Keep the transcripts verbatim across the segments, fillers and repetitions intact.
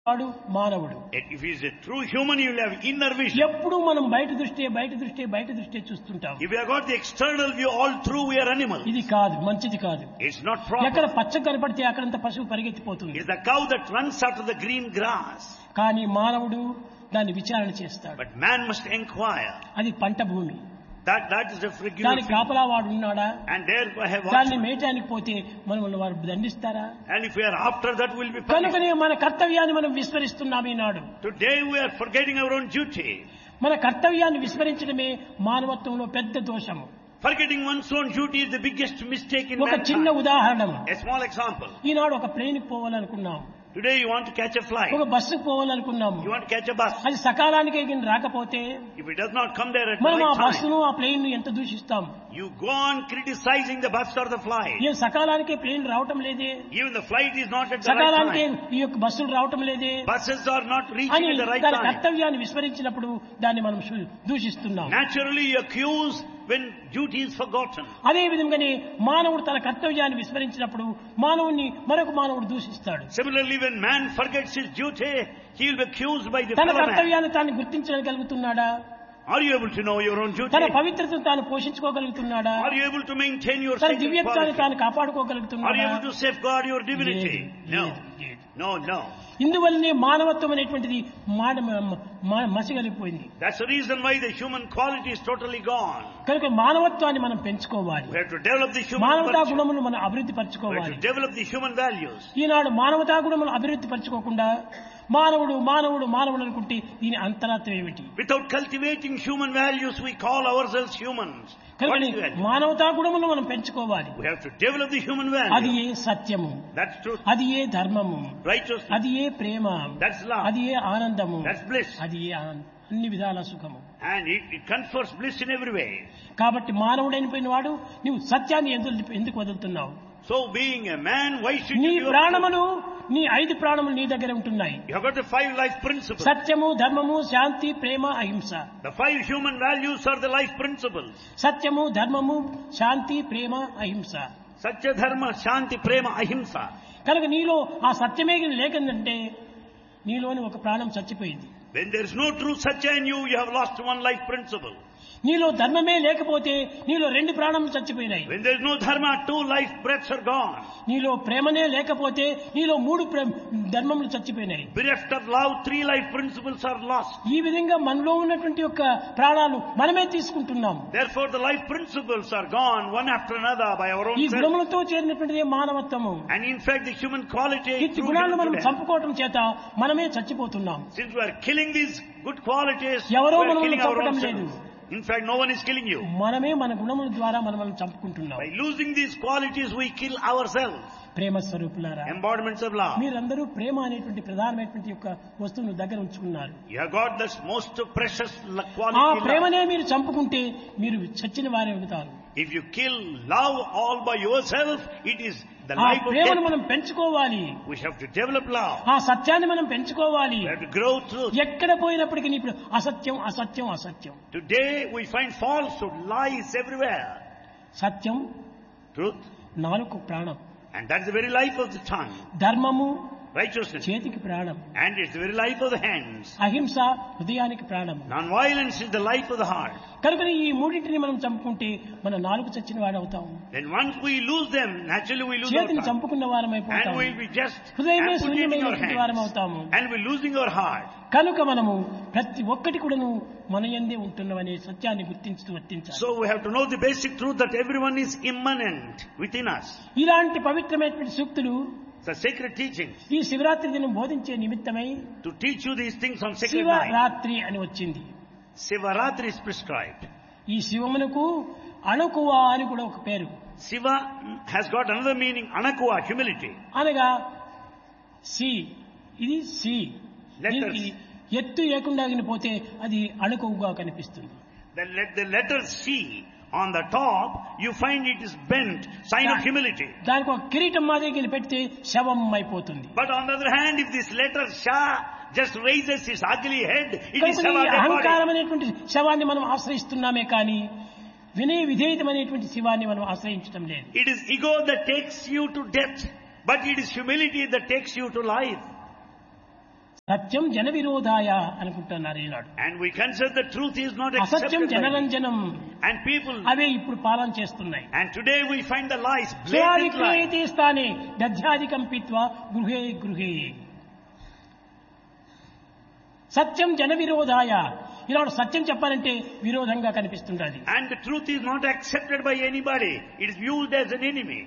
వాడు మానవుడు. If he is a true human, he will have inner vision. ఎప్పుడు మనం బయట దృష్టి బయట దృష్టి బయట దృష్టి చూస్తుంటాం. If we have got the external view all through, we are animals. ఇది కాదు, మంచిది కాదు. It's not proper. ఎక్కడ పచ్చ కనపడితే అక్కడంత పశువు పరిగెత్తిపోతుంది. It's the cow that runs after the green grass. కానీ మానవుడు దాన్ని విచారణ చేస్తాడు. But man must inquire. అది పంట భూమి. That that is a regular దాని field. కాపలా వాడు ఉన్నాడా? And therefore have దాన్ని watchmen. మేయటానికి పోతే మనం వారు దండిస్తారా? And if we are after that, we'll be punished. కనుకనే మన కర్తవ్యాన్ని మనం విస్మరిస్తున్నాం ఈనాడు. Today we are forgetting our own duty. మన కర్తవ్యాన్ని విస్మరించడమే మానవత్వంలో పెద్ద దోషము. Forgetting one's own duty is the biggest mistake in ఒక చిన్న mankind. ఉదాహరణ. A small example. ఈనాడు ఒక ప్లేన్కి పోవాలనుకున్నాం. Today you want to catch a flight. ఒక బస్సుకు పోవాలనుకున్నాము. You want to catch a bus. అది సకాలానికి ఎగిన రాకపోతే If it does not come there at మనం ఆ right బస్సును time, ఆ ప్లేన్ ఎంత దూషిస్తాం. you go on criticizing the bus or the flight. ఏం సకాలానికి ప్లేన్ రావటం లేదే, Even the flight is not at the right సకాలానికి time. ఈ యొక్క బస్సులు రావటం లేదే Buses are not అని reaching at the right దాని time. కర్తవ్యాన్ని విస్మరించినప్పుడు దాన్ని మనం సు- దూషిస్తున్నాం. Naturally you accuse when duty is forgotten. అదే విధంగానే మానవుడు తన కర్తవ్యాన్ని విస్మరించినప్పుడు మానవుని మరొక మానవుడు దూషిస్తాడు. Similarly, when man forgets his duty, he will be accused by the తన fellow man. కర్తవ్యాన్ని తాను గుర్తించగలుగుతున్నాడా? Are you able to know your own duty? తన పవిత్రతను తాను పోషించుకోగలుగుతున్నాడా? Are you able to maintain your తన sacred దివ్యత్వాన్ని quality? తాను Are you కాపాడుకోగలుగుతున్నాడా? able to safeguard your divinity? లేదు, No. లేదు, లేదు. No, no. ఇందువల్లనే మానవత్వం అనేటువంటిది మాడ మ- మసిగలిపోయింది. That's the reason why the human quality is totally gone. కనుక మానవత్వాన్ని మనం పెంచుకోవాలి. We have to develop the human మానవతా virtue. గుణములు మనం అభివృద్ధి We have పరచుకోవాలి. to develop the human values. ఈనాడు మానవతా గుణములు అభివృద్ధి పరచుకోకుండా మానవుడు మానవుడు మానవుడు అనుకుంటే దీని అంతరాత్వం ఏమిటి? Without cultivating human values, we call ourselves humans. What కనుక is value? మానవతా గుణములు మనం పెంచుకోవాలి. We have to develop the human అది value. ఏ సత్యము, That's truth. అది ఏ ధర్మము, Righteousness. అది ఏ ప్రేమ, That's love. అది ఏ ఆనందము, That's bliss. అది ఏ ఆనందం, అన్ని విధాల సుఖము. And it, it confers bliss in every way. కాబట్టి మానవుడైన వాడు నువ్వు సత్యాన్ని ఎందుకు ఎందుకు వదులుతున్నావు? So being a man, why should నీ you give up? ప్రాణములు నీ ఐదు ప్రాణములు నీ దగ్గర ఉంటున్నాయి. You have got the five life principles. సత్యము, ధర్మము, శాంతి, ప్రేమ, అహింస. The five human values are the life principles. సత్యము, ధర్మము, శాంతి, ప్రేమ, అహింస. Satya, dharma, shanti, prema, ahimsa. కనుక నీలో ఆ సత్యమే లేకుందంటే నీలోని ఒక ప్రాణం చచ్చిపోయింది. When there is no true satya in you, you have lost one life principle. నీలో ధర్మమే లేకపోతే నీలో రెండు ప్రాణములు చచ్చిపోయినాయి. When there is no dharma, two life breaths are gone. నీలో ప్రేమనే లేకపోతే నీలో మూడు ప్రే- ధర్మములు చచ్చిపోయినాయి. Bereft of love, three life principles are lost. ఈ విధంగా మనలో ఉన్నటువంటి యొక్క ప్రాణాలు మనమే తీసుకుంటున్నాం. Therefore, the life principles are gone one after another by our own ఈ self. గుణములతో చేరినటువంటిది And మానవత్వము. in fact, the human quality ఈ through గుణాలను human మనం today. చంపుకోవటం చేత మనమే చచ్చిపోతున్నాం. Since we are killing these good qualities, we ఎవరో are మనల్ని killing our own చంపడం లేదు. selves. In fact, no one is killing you. మనమే మన గుణముల ద్వారా మనల్ని చంపుకుంటున్నాం. By losing these qualities, we kill ourselves. ప్రేమ స్వరూపులారా, Embodiments of love. మీరందరూ ప్రేమ అనేటువంటి ప్రధానమైనటువంటి యొక్క వస్తువును దగ్గర ఉంచుకున్నారు. You have got this most precious l- ఆ quality love. ప్రేమనే మీరు చంపుకుంటే మీరు చచ్చిన వారే అవుతారు. If you kill love all by yourself, it is the ఆ life of ప్రేమను death. మనం పెంచుకోవాలి. We have to develop love. ఆ సత్యాన్ని మనం పెంచుకోవాలి. We have to grow truth. ఎక్కడ పోయినప్పటికీ ఇప్పుడు అసత్యం అసత్యం అసత్యం. Today we find falsehood, lies everywhere. Satyam Truth, నాలుగు ప్రాణం, and that's the very life of the tongue. ధర్మము Righteousness, చేతికి ప్రాణం, and it's the very life of the hands. అహింస హృదయానికి ప్రాణం. Non-violence is the life of the heart. కనుక ఈ మూడింటిని మనం చంపుకుంటే మన నాలుగు చచ్చిన వాడు అవుతాం. Then once we lose them, naturally we lose our చేతిని tongue. చంపుకున్న వారం And అయిపోతాం. we'll be just హృదయమే amputating our శూన్యమైనటువంటి వారం hands. అవుతాము. And we're losing our heart. కనుక మనము ప్రతి ఒక్కటి కూడాను మన యందే ఉంటున్నవనే సత్యాన్ని గుర్తించుతూ వర్తించాలి. So we have to know the basic truth that everyone is immanent within us. ఇలాంటి పవిత్రమైనటువంటి సూక్తులు The sacred teachings ఈ శివరాత్రి దినం బోధించే నిమిత్తమై to teach you these things on sacred night. Shivaratri అని వచ్చింది. Sivaratri is prescribed. ఈ శివమునకు అణుకువ అని కూడా ఒక పేరు. Siva has got another meaning, anakuva, humility. అనగా సి, ఇది సి. Letters. దీనికి ఎత్తు లేకుండా పోతే అది అణుకువగా కనిపిస్తుంది. The, let, the letter C on the top, you find it is bent, sign of humility. దానికి ఒక కిరీటం మాదిరి పెడితే శవం అయిపోతుంది. But on the other hand, if this letter Sha just raises its ugly head, it is కనుక Shiva ఈ dead అహంకారం body. అనేటువంటి శవాన్ని మనం ఆశ్రయిస్తున్నామే కానీ వినయ విధేయతమైనటువంటి శివాన్ని మనం ఆశ్రయించడం లేదు. It is ego that takes you to death, but it is humility that takes you to life. సత్యం జన విరోధాయ అనుకుంటున్నారు ఈనాడు. And we consider the truth is not అసత్యం accepted by జనరంజనం, and people. అవే ఇప్పుడు పాలన చేస్తున్నాయి. And today we find the lies, blatant lies. విక్రయతే స్థానే దధ్యాధికం పీత్వా గృహే గృహే. సత్యం జన విరోధాయ, ఈనాడు సత్యం చెప్పాలంటే విరోధంగా కనిపిస్తుండాలి. And the truth is not accepted by anybody. It is viewed as an enemy.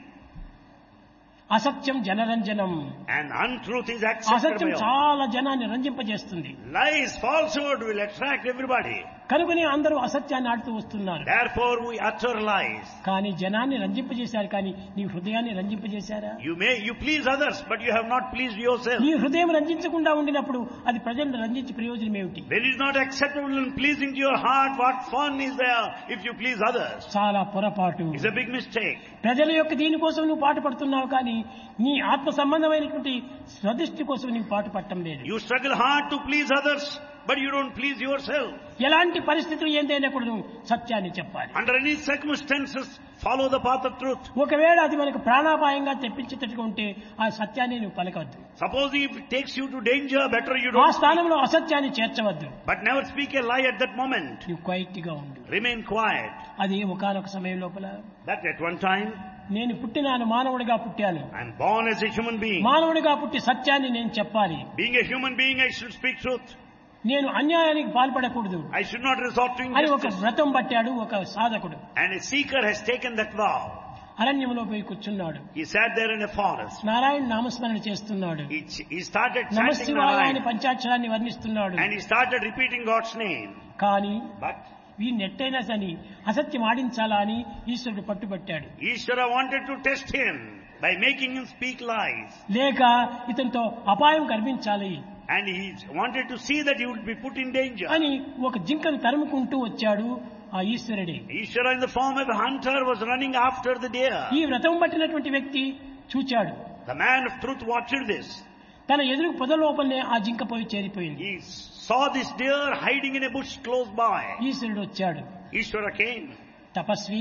అసత్యం జనరంజనం, And untruth is accepted అసత్యం by all. చాలా జనాన్ని రంజింపజేస్తుంది. Lies, falsehood will attract everybody. కనుకనే అందరూ అసత్యాన్ని ఆడుతూ వస్తున్నారు. Therefore we utter lies. కానీ జనాన్ని రంజింపజేశారు, కానీ నీ హృదయాన్ని రంజింపజేశారా? You may, you please others, but you have not pleased yourself. నీ హృదయం రంజించకుండా ఉండినప్పుడు అది ప్రజలను రంజించి ప్రయోజనం ఏమిటి? When it is not acceptable and pleasing to your heart, what fun is there if you please others? చాలా పొరపాటు. It's a big mistake. ప్రజల యొక్క దీనికోసం నువ్వు పాటు పడుతున్నావు, కానీ నీ ఆత్మ సంబంధమైనటువంటి స్వదృష్టి కోసం నీవు పాటు పడటం లేదు. You struggle hard to please others, but you don't please yourself. ఎలాంటి పరిస్థితులు ఏందైనా కూడా నువ్వు సత్యాన్ని చెప్పాలి. Under any circumstances, follow the path of truth. ఒకవేళ అది మనకు ప్రాణాపాయంగా తెప్పించేటట్టుగా ఉంటే ఆ సత్యాన్ని నువ్వు పలకవద్దు. Suppose if it takes you to danger, better you ఆ don't speak. స్థానంలో అసత్యాన్ని చేర్చవద్దు. But never speak a lie at that moment. నువ్వు క్వైట్ గా ఉండు. Remain quiet. అది ఒకానొక సమయం లోపల That at one time, నేను పుట్టినాను, మానవుడిగా పుట్టాను. I am born as a human being. మానవుడిగా పుట్టి సత్యాన్ని నేను చెప్పాలి. Being a human being, I should speak truth. నేను అన్యాయానికి పాల్పడకూడదు I should not resort to అని ఒక injustice. వ్రతం పట్టాడు ఒక సాధకుడు. And a seeker has taken that vow. అరణ్యంలో పోయి కూర్చున్నాడు. He sat there in a forest. Narayana నామస్మరణ చేస్తున్నాడు. He, he started chanting నమశివాయ అని Narayana. పంచాక్షరాన్ని వర్ణిస్తున్నాడు. And he started repeating God's name. కానీ But వీడిని ఎట్టయినా సని అసత్యం ఆడించాలా అని ఈశ్వరుడు పట్టుబట్టాడు. Ishvara wanted to test him by making him speak lies. లేక ఇతనితో అపాయం కనిపించాలి And he wanted to see that he would be put in danger. అని ఒక జింకను తరుముకుంటూ వచ్చాడు ఆ ఈశ్వరుడే. Ishvara in the form of a hunter was running after the deer. ఈ వ్రతం పట్టినటువంటి వ్యక్తి చూచాడు. The man of truth watched this. తన ఎదురు పొద లోపలనే ఆ జింక పోయి చేరిపోయింది. He saw this deer hiding in a bush close by. ఈశ్వరుడు వచ్చాడు. Ishvara came. Tapasvi,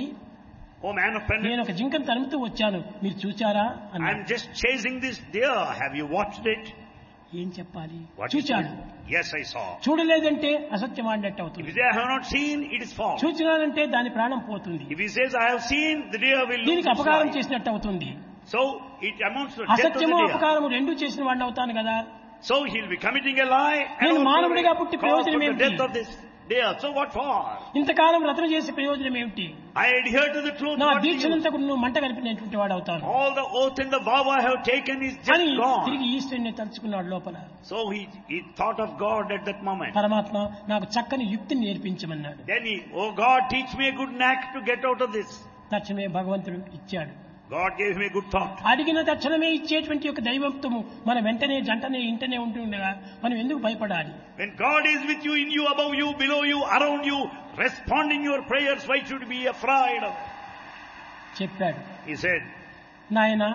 Oh man of నేను penance, ఒక జింకను తరుముతూ వచ్చాను, మీరు చూచారా అన్నాడు. I'm just chasing this deer. Have you watched it? ఏం చెప్పాలి? What is చూచాడు. it? Yes, I saw. చూడలేదంటే అసత్యం ఆడినట్టు If అవుతుంది. he says, I have not seen, it is false. చూచినానంటే దాని ప్రాణం పోతుంది. If he says, I have seen, the deer will lose దీనికి its అపకారం life. చేసినట్టు అవుతుంది. So it amounts to death of the అసత్యము deer. అపకారము రెండు చేసిన వాడిని అవుతాను కదా. So he'll be committing a lie and నేను also మానవుడిగా పుట్టి cause ప్రయోజనం for the ఏమిటి? death of this deer. So what for? ఇంతకాలం వ్రతం చేసే ప్రయోజనం ఏమిటి? I adhere to the truth. నా What do you- దీక్షనంతా కూడా నువ్వు మంట కనిపినటువంటి వాడు అవుతాను All the oath and the vow I have taken is just అని gone. తిరిగి ఈశ్వరుని తలుచుకున్నాడు లోపల. So he, he thought of God at that moment. పరమాత్మ నాకు చక్కని యుక్తిని నేర్పించమన్నాడు. Then he, oh God, teach me a good knack to get out of this. తక్షణమే భగవంతుడు ఇచ్చాడు. God gave me a good thought. అడిగిన తక్షణమే ఇచ్చేటువంటి ఒక దైవత్వము మన వెంటనే జంటనే ఇంటనే ఉంటుండగా మనం ఎందుకు భయపడాలి? When God is with you, in you, above you, below you, around you, responding your prayers, why should you be afraid of? చెప్పాడు. He said, నాయన,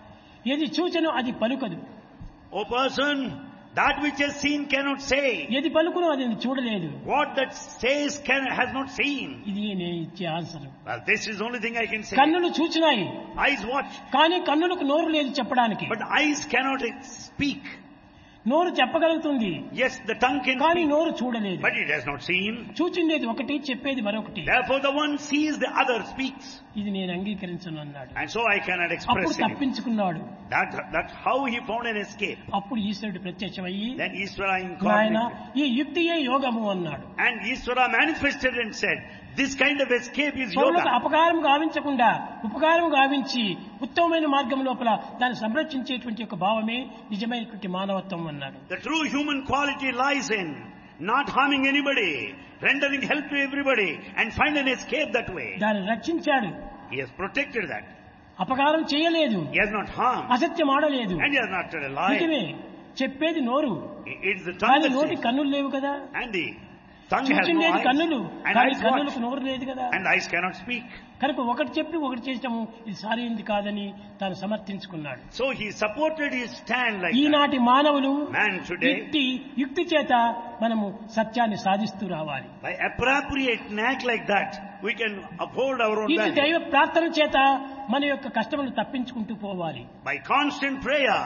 ఏది చూచెనో అది పలుకదు, O person, that which has seen cannot say. ఏది పలుకునో అది చూడలేదు. What that says can, has not seen. ఇది నేను ఇచ్చే answer. Well, this is the only thing I can say. కన్నులు చూచినాయి, Eyes watch, కానీ కన్నులకు నోరు లేదు చెప్పడానికి. but eyes cannot speak. నోరు చెప్పగలుగుతుంది, Yes, the tongue can కానీ speak, నోరు చూడలేదు. but it has not seen. చూచిండేది ఒకటి, చెప్పేది మరొకటి. Therefore, the one sees, the other speaks. ఇది నేను అంగీకరించను అన్నాడు. And so I cannot అప్పుడు express it. తప్పించుకున్నాడు. That, that's how he found an escape. అప్పుడు ఈశ్వరుడు ప్రత్యక్షమయ్యి, Then Ishvara నాయన incarnated. ఈ యుక్తియే యోగము అన్నాడు. And Ishvara manifested and said, this kind of escape is పరులకు yoga. అపకారం గావించకుండా ఉపకారం గావించి ఉత్తమమైన మార్గం లోపల దాన్ని సంరక్షించేటువంటి ఒక భావమే నిజమైనటువంటి మానవత్వం అన్నాడు. The true human quality lies in not harming anybody, rendering help to everybody, and find an escape that way. దాన్ని రక్షించాడు. He has protected that. అపకారం చేయలేదు, He has not harmed, అసత్యం ఆడలేదు. and he has not told a lie. నిజమే, చెప్పేది నోరు, It's the tongue కానీ that నోటి says, కన్నులు లేవు కదా. and the tongue has no చూచిండేది eyes, కన్నులు, and కానీ eyes కన్నులకు watch, నోరు లేదు కదా. and eyes cannot speak. కనుక ఒకటి చెప్పి ఒకటి చేసటము ఇది సారైంది కాదని తాను సమర్థించుకున్నాడు. So he supported his stand like that. ఈనాటి మానవులు Man today, యుక్తి యుక్తి చేత మనము సత్యాన్ని సాధిస్తూ రావాలి. by appropriate knack like that, we can uphold our own ఇది value. దైవ ప్రార్థన చేత మన యొక్క కష్టములు తప్పించుకుంటూ పోవాలి. By constant prayer,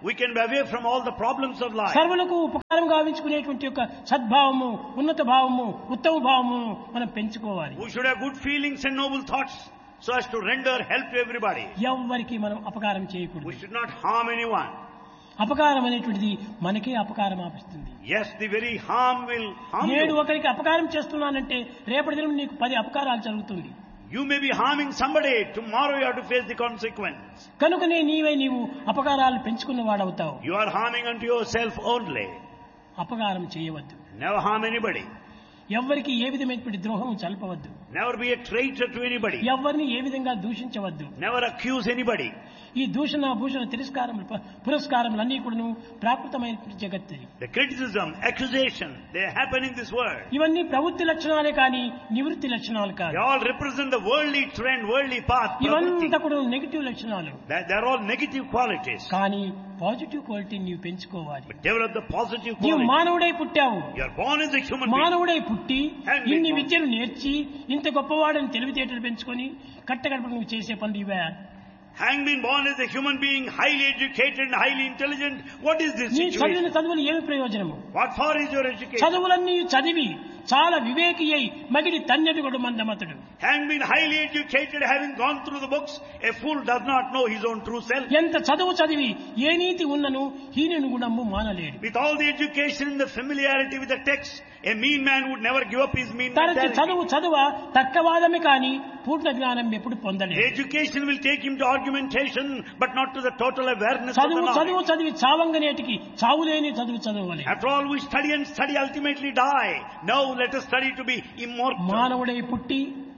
we can be away from all the problems of life. సర్వులకు ఉపకారం గావించుకునేటువంటి యొక్క సద్భావము, ఉన్నత భావము, ఉత్తమ భావము మనం పెంచుకోవాలి. We should have good feelings and noble thoughts so as to render help to everybody. ఎవ్వరికి మనం అపకారం చేయకూడదు. We should not harm anyone. అపకారం అనేటువంటిది మనకే అపకారం ఆపిస్తుంది. Yes, the very harm will harm నేడు you. ఒకరికి అపకారం చేస్తున్నానంటే రేపటి దినం నీకు పది అపకారాలు జరుగుతుంది. You may be harming somebody. Tomorrow you have to face the consequence. కనుకనే నీవే నీవు అపకారాలు పెంచుకున్న వాడవుతావు. You are harming unto yourself only. అపకారం చేయవద్దు. Never harm anybody. ఎవ్వరికి ఏ విధమైనటువంటి ద్రోహం చల్పవద్దు. Never be a traitor to anybody. ఎవరిని ఏ విధంగా దూషించవద్దు. Never accuse anybody. ఈ దూషణ భూషణ తిరస్కారములు పురస్కారములన్నీ కూడాను ప్రాకృతమైన జగత్తు. The criticism, accusation, they happen in this world. ఇవన్నీ ప్రవృత్తి లక్షణాలే కానీ నివృత్తి లక్షణాలు కాదు. They all represent the worldly trend, worldly path. ఇవంతా కూడా నెగటివ్ లక్షణాలు. They are all negative qualities. కానీ పాజిటివ్ క్వాలిటీ నీవు పెంచుకోవాలి. But develop the positive నీవు quality. మానవుడై పుట్టావు. You are born as a human being. మానవుడై పుట్టి And ఇన్ని become- విద్యలు నేర్చి ఇంత గొప్పవాడని తెలివితేటలు పెంచుకొని కట్టగడప నువ్వు చేసే పనులు ఇవే. Having been born as a human being, highly educated and highly intelligent, what is this నీ చదివిన situation? చదువులు ఏమి ప్రయోజనము? What for is your education? చదువులన్నీ చదివి చాలా వివేకి అయి మగిడి తన్నెడుగడు మందమతుడు. Having been highly educated, having gone through the books, a fool does not know his own true self. ఎంత చదువు చదివి ఏ నీతి ఉన్నను హీనుని గుణము మానలేడు. With all the education and the familiarity with the text, a mean man would never give up his mean తనకి mentality. చదువు చదువ తర్కవాదమే కానీ పూర్ణ జ్ఞానం ఎప్పుడు పొందలేదు. Education will take him to argumentation, but not to the total awareness of the చదువు చదువు knowledge. చదివి చావంగనేటికి చావులేని చదువు చదవాలి. After all, we study and study, ultimately die. Now let us study to be immortal. మానవుడై పుట్టి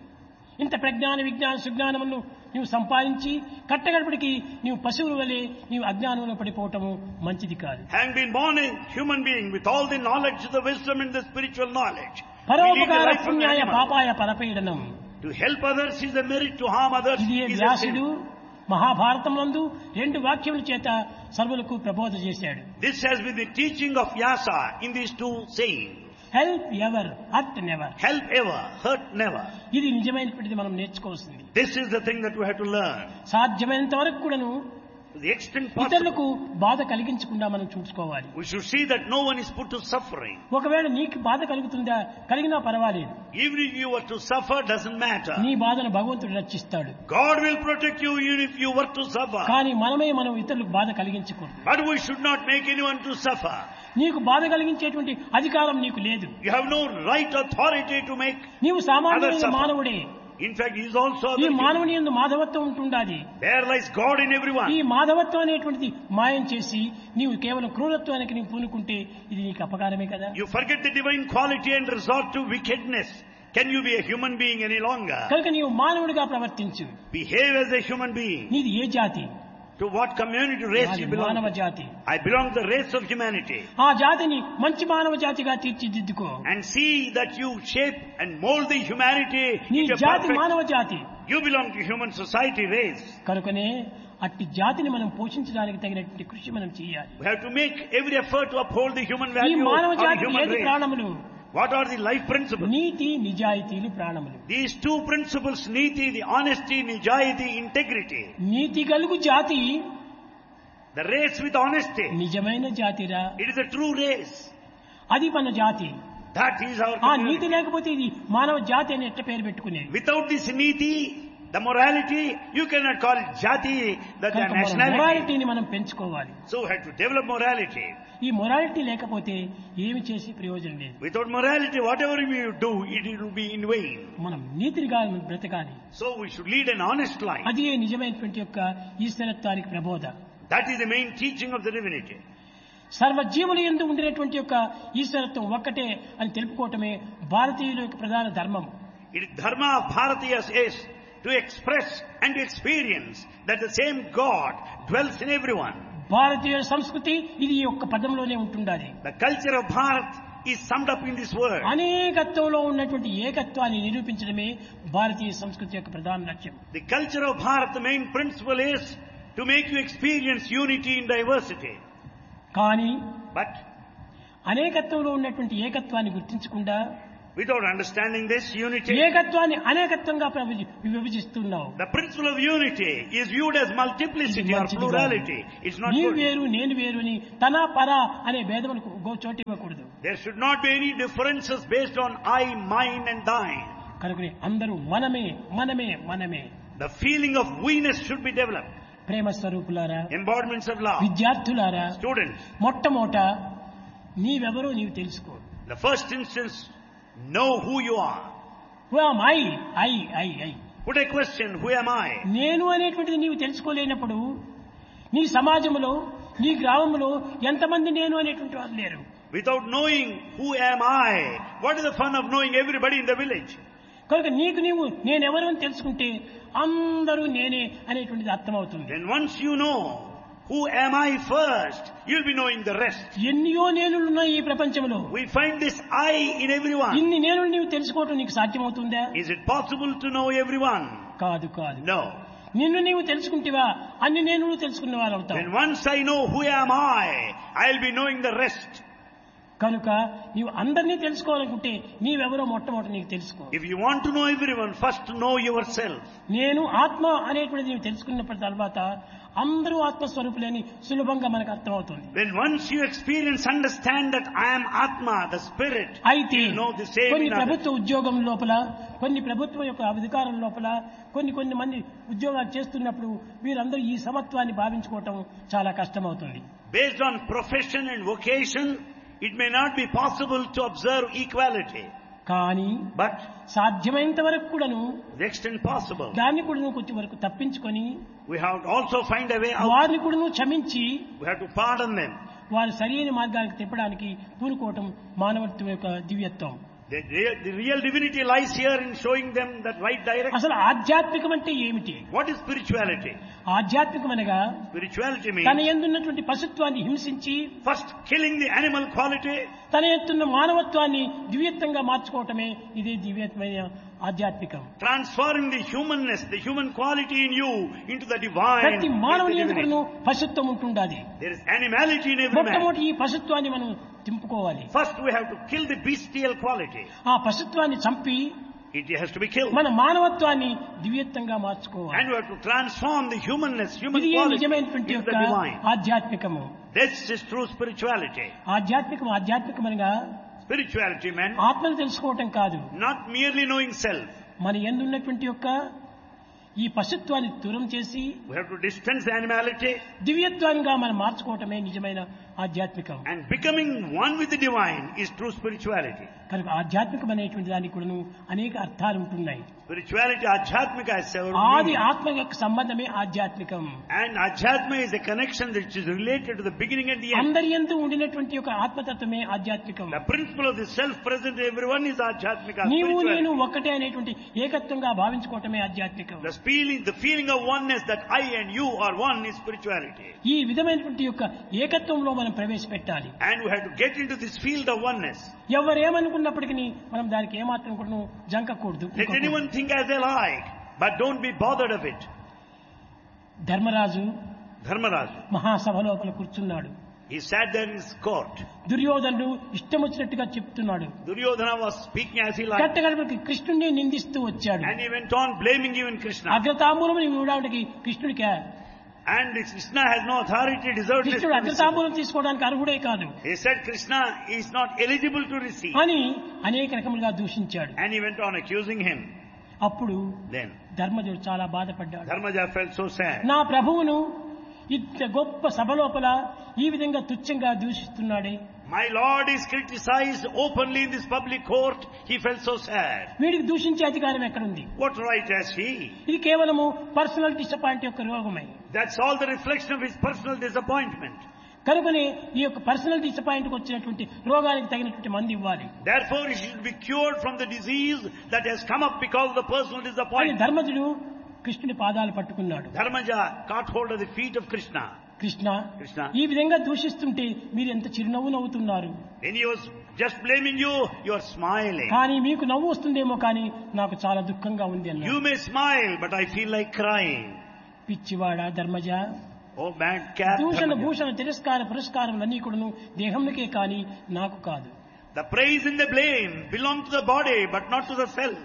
ఇంత ప్రజ్ఞాన విజ్ఞాన సుజ్ఞానమును నీవు సంపాదించి కట్టగడపడికి నీవు పశువుల వలె నీవు అజ్ఞానంలో పడిపోవటము మంచిది కాదు. Having been born a human being with all the knowledge, the wisdom and the spiritual knowledge, we lead the పరోపకార life of an పుణ్యాయ animal. పాపాయ పరపీడనం. To help others is a merit, to harm others ఇది is a వ్యాసుడు sin. మహాభారతమునందు రెండు వాక్యముల చేత సర్వులకు ప్రబోధ చేశాడు. This has been the teaching of Vyasa in these two sayings. Help ever hurt never. Help ever, hurt never. ఇది నిజమైనటువంటిది మనం నేర్చుకోవాల్సింది. This is the thing that we have to learn. సాధ్యమైనంత వరకు కూడాను To the extent possible, ఇతరులకు బాధ కలిగించకుండా మనం చూసుకోవాలి. we should see that no one is put to suffering. ఒకవేళ నీకు బాధ కలుగుతుందా కలిగినా పర్వాలేదు. Even if you were to suffer, doesn't matter. నీ బాధను భగవంతుడు రక్షిస్తాడు. God will protect you even if you were to suffer. కానీ మనమే మనం ఇతరులకు బాధ కలిగించకూడదు. But we should not make anyone to suffer. నీకు బాధ కలిగించేటువంటి అధికారం నీకు లేదు. You have no right authority to make. నీవు సామాన్యమైన Others suffer. మానవుడే. In fact, he is also ఈ other human. మానవుని యందు మాధవత్వం ఉంటుండాలి. There lies God in ఈ everyone. మాధవత్వం అనేటువంటిది మాయం చేసి నీవు కేవలం క్రూరత్వానికి నీవు పూనుకుంటే ఇది నీకు అపకారమే కదా. You forget the divine quality and resort to wickedness. Can you be a human being any longer? కనుక నీవు మానవుడిగా ప్రవర్తించు. Behave as a human being. నీది ఏ జాతి? To what community race నాది you belong మానవ to? జాతి. I belong to the race of humanity. ఆ జాతిని మంచి మానవ జాతిగా తీర్చిదిద్దుకో. And see that you shape and mold the humanity నీ into a జాతి perfect. మానవ జాతి. You belong to human society race. కనుకనే అట్టి జాతిని మనం పోషించడానికి తగినటువంటి కృషి మనం చేయాలి. We have to make every effort to uphold the human ఈ value మానవ of the జాతికి human ఏది race. ప్రాణములు? What are the life principles? నీతి నిజాయితీలు ప్రాణములు. These two principles, niti, the honesty, nijayati, integrity. నీతి గలుగు జాతి The race with honesty. నిజమైన జాతిరా. It is a true race. అది మన జాతి. That is our ఆ నీతి community. లేకపోతే ఇది మానవ జాతి అని ఎట్ట పేరు పెట్టుకునేది. Without this niti, the morality, you cannot call it jati, that the nationality. మొరాలిటీని మనం పెంచుకోవాలి. So we have to develop morality. ఈ మొరాలిటీ లేకపోతే ఏమి చేసి ప్రయోజనం లేదు. Without morality, whatever we do, it will be in vain. మనం నీతిగా బ్రతకాలి. So we should lead an honest life. అది నిజమైనటువంటి యొక్క ఈశ్వరత్వానికి ప్రబోధ. That is the main teaching of the divinity. సర్వజీవులు యందు ఉండినటువంటి యొక్క ఈశ్వరత్వం ఒక్కటే అని తెలుపుకోవటమే భారతీయుల యొక్క ప్రధాన ధర్మం. It is dharma of Bharatiyas is to express and to experience that the same God dwells in everyone. భారతీయ సంస్కృతి ఇది ఈ యొక్క పదంలోనే ఉంటుండాలి. The culture of Bharat is summed up in this word. అనేకత్వంలో ఉన్నటువంటి ఏకత్వాన్ని నిరూపించడమే భారతీయ సంస్కృతి యొక్క ప్రధాన లక్ష్యం. The culture of Bharat, the main principle is to make you experience unity in diversity. కానీ But అనేకత్వంలో ఉన్నటువంటి ఏకత్వాన్ని గుర్తించకుండా Without understanding this unity, ఏకత్వాన్ని అనేకత్వంగా Pravi- విభజిస్తున్నావు. the principle of unity is viewed as multiplicity or plurality. It's not నీవు good. వేరు నేను వేరు అని తన పర అనే భేదములకు go- చోటివ్వకూడదు. There should not be any differences based on I, mine and thine. కనుకనే అందరూ మనమే మనమే మనమే. The feeling of we-ness should be developed. ప్రేమ స్వరూపులారా, Embodiments of love. విద్యార్థులారా, Students, మొట్టమొదట నీవెవరో నీవు తెలుసుకో. the first instance, know who you are. Who am I I I I Put a question, who am I? నేను అనేటువంటిది నీవు తెలుసుకోలేనప్పుడు నీ సమాజంలో నీ గ్రామంలో ఎంతమంది నేను అనేటువంటి వారు లేరు. Without knowing who am I, what is the fun of knowing everybody in the village? కనుక నీకు నీవు నేనెవరు అని తెలుసుకుంటే అందరూ నేనే అనేటువంటిది అర్థమవుతుంది. Then once you know who am I first, you'll be knowing the rest. ఎన్నో నేనులు ఉన్నాయి ఈ ప్రపంచంలో. We find this I in everyone. ఇన్ని నేనులు నీవు తెలుసుకోవటం నీకు సాధ్యమవుతుందా? Is it possible to know everyone? కాదు కాదు. No. నిన్ను నీవు తెలుసుకుంటేవా అన్ని నేనులు తెలుసుకున్న వారు అవుతావు. Then once I know who am I, I'll be knowing the rest. కనుక నీవు అందరినీ తెలుసుకోవాలనుకుంటే నీవెవరో మొట్టమొదటి నీకు తెలుసుకో. If you want to know everyone, first know yourself. నేను ఆత్మ అనేటువంటిది నీవు తెలుసుకున్న తర్వాత అందరూ ఆత్మస్వరూపులని సులభంగా మనకు అర్థమవుతుంది. When once you experience, understand that I am Atma, the spirit, అయితే you know the same కొన్ని in others. ప్రభుత్వ ఉద్యోగం లోపల, కొన్ని ప్రభుత్వం యొక్క అధికారం లోపల కొన్ని కొన్ని మంది ఉద్యోగాలు చేస్తున్నప్పుడు వీరందరూ ఈ సమత్వాన్ని భావించుకోవటం చాలా కష్టమవుతుంది. Based on profession and vocation, it may not be possible to observe equality. కానీ But సాధ్యమైనంత వరకు కూడాను to the extent possible, దాన్ని కూడా కొంచెం వరకు తప్పించుకొని we have to also find a way out. వారిని కూడా క్షమించి We have to pardon them. వారు సరైన మార్గానికి తిప్పడానికి పూనుకోవటం మానవత్వం యొక్క దివ్యత్వం. The, rea- the real divinity lies here in showing them that right direction. అసలు ఆధ్యాత్మికం అంటే ఏమిటి? What is spirituality? ఆధ్యాత్మికం అనగా Spirituality తన means యందున్నటువంటి పశుత్వాన్ని హింసించి first killing the animal quality, తన ఎత్తున్న మానవత్వాన్ని దివ్యత్వంగా మార్చుకోవటమే ఇదే దివ్యత్వమైన ఆధ్యాత్మికం. transforming the humanness, the human quality in you into the divine. ప్రతి into మానవుని the ఎందుకు divinity. పశుత్వం ఉంటుండాలి. There is animality in every man. మొట్టమొదటి ఈ పశుత్వాన్ని మనం తింపుకోవాలి. First we have to kill the bestial quality. ఆ పశుత్వాన్ని చంపి It has to be killed. మన మానవత్వాన్ని దివ్యత్వంగా మార్చుకోవాలి. And we have to transform the humanness, human ఇది quality నిజమైనటువంటి into యొక్క the divine. ఆధ్యాత్మికము. This is true spirituality. ఆధ్యాత్మికం ఆధ్యాత్మికం అనగా Spirituality meant ఆత్మను తెలుసుకోవటం కాదు, not merely knowing self. మన యందున్నటువంటి యొక్క ఈ పశుత్వాన్ని దూరం చేసి We have to distance the animality దివ్యత్వంగా మనం మార్చుకోవటమే నిజమైన ఆధ్యాత్మికం. and becoming one with the divine is true spirituality. కనుక ఆధ్యాత్మికం అనేటువంటి దానికి కూడాను అనేక అర్థాలు ఉంటున్నాయి. Spirituality, Adhyatmika has several ఆది meanings. ఆత్మ యొక్క సంబంధమే ఆధ్యాత్మికం. And Adhyatma is a connection which is related to the beginning and the end. అందరి యందు ఉండినటువంటి యొక్క ఆత్మతత్వమే ఆధ్యాత్మికం. The principle of the self present in everyone is Adhyatmika, నీవు నేను spirituality. ఒక్కటే అనేటువంటి ఏకత్వంగా భావించుకోవటమే ఆధ్యాత్మికం. The feeling, the feeling of oneness that I and you are one is spirituality. ఈ విధమైనటువంటి యొక్క ఏకత్వంలో మనం ప్రవేశపెట్టాలి. And we have to get into this field of oneness. ఎవరేమనుకున్నప్పటికీ మనం దానికి ఏమాత్రం కూడా జంకకూడదు. Let anyone think as they like, but don't be bothered of it. Dharmaraju Dharmaraj, మహాసభ లోపల కూర్చున్నాడు. he sat there in his court. దుర్యోధనుడు ఇష్టం వచ్చినట్టుగా చెప్తున్నాడు. Duryodhana was speaking as he liked. కట్టగడపడికి కృష్ణుడిని నిందిస్తూ వచ్చాడు. And he went on blaming even Krishna. అగ్రతాంబూలం ఇవ్వడానికి కృష్ణుడికి And Krishna has no authority, deserved this. కృష్ణుడు అగ్రతాంబూలం తీసుకోవడానికి అర్హుడే కాదు He said Krishna is not eligible to receive. అని అనేక రకములుగా దూషించాడు. And he went on accusing him. అప్పుడు Then ధర్మజుడు చాలా బాధపడ్డాడు. Dharmaja felt so sad. నా ప్రభువును ఇంత గొప్ప సభ లోపల ఈ విధంగా తుచ్చంగా దూషిస్తున్నాడే. My Lord is criticized openly in this public court. He felt so sad. వీడికి దూషించే అధికారం ఎక్కడుంది? What right has he? ఇది కేవలము పర్సనల్ డిసప్పాయింట్ యొక్క రోగమే. That's all the reflection of his personal disappointment. కనుకనే ఈ యొక్క పర్సనల్ డిసప్పాయింట్ కు వచ్చినటువంటి రోగానికి తగినటువంటి మందు ఇవ్వాలి Therefore, he should be cured from the disease that has come up because of the personal అని disappointment. ధర్మజుడు కృష్ణుడి పాదాలు పట్టుకున్నాడు. Dharmaja caught hold of the feet of Krishna. Krishna Krishna. ఈ విధంగా దూషిస్తుంటే మీరు ఎంత చిరునవ్వు నవ్వుతున్నారు. When he was just blaming you, you are smiling. కానీ మీకు నవ్వు వస్తుందేమో కానీ నాకు చాలా దుఃఖంగా ఉంది You అన్నాడు. may smile, but I feel like crying. పిచ్చివాడా Dharmaja, Oh, bad cat. దూషణ Dharmaja. భూషణ తిరస్కార పురస్కారములన్నీ కూడాను దేహంకే కానీ నాకు కాదు. The praise and the blame belong to the body, but not to the self.